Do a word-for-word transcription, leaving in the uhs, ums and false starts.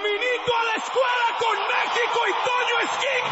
Caminito a la escuela con México y Toño Esquinca.